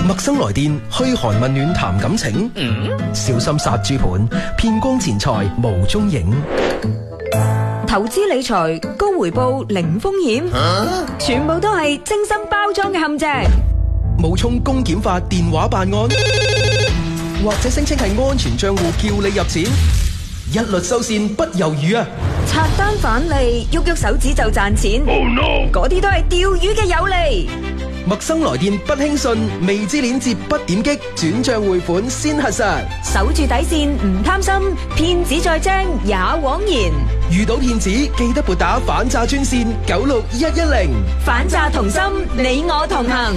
陌生來電，噓寒問暖談感情。小心殺豬盤，騙光錢財無蹤影。 投資理財高回報零風險，全部都係精心包裝嘅陷阱。 冒充公檢法電話辦案，或者聲稱係安全賬戶叫你入錢，一律收線不猶豫啊！ 拆單返利，喐手指就賺錢。Oh no！嗰啲都係釣魚嘅有利。 陌生來電不輕信，未知鏈接不點擊，轉賬匯款先核實。 守住底線唔貪心，騙子再精也枉然。 遇到騙子記得撥打反詐專線96110。 反詐同心，你我同行。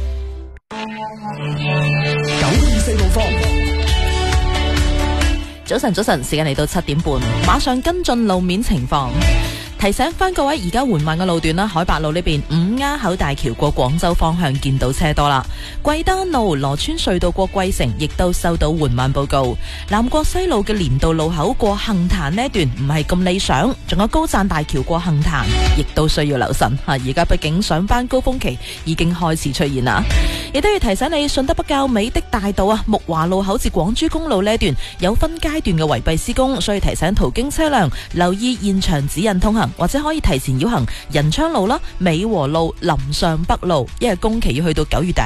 924路況。 早晨，時間嚟到7點半，馬上跟進路面情況。提醒翻各位，而家緩慢嘅路段啦，海白路呢邊五鴉口大橋過廣州方向見到車多啦。貴丹路羅村隧道過貴城亦都收到緩慢報告。南國西路嘅連道路口過杏壇呢一段唔係咁理想，仲有高贊大橋過杏壇亦都需要留神吓。而家畢竟上班高峰期已經開始出現啦，亦都要提醒你，順德北滘美的大道啊，木華路口至廣珠公路呢一段有分階段嘅圍蔽施工，所以提醒途經車輛留意現場指引通行，或者可以提前繞行仁昌路啦、美和路、林上北路，因為工期要去到9月底。